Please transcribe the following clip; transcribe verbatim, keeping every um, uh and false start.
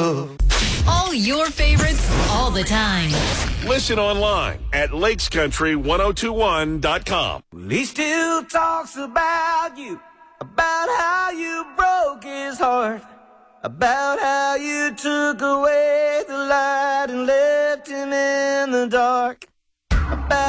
love. All your favorites, all the time. Listen online at lakes country ten twenty-one dot com. He still talks about you, about how you broke his heart, about how you took away the light and left him in the dark.